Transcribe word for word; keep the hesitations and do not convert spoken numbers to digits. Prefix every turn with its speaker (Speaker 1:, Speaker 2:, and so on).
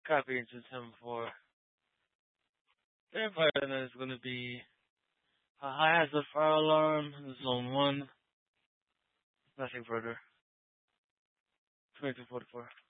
Speaker 1: Copy into ten four. Verify that is going to be a high hazard fire alarm, zone one. Nothing further. twenty-two forty-four.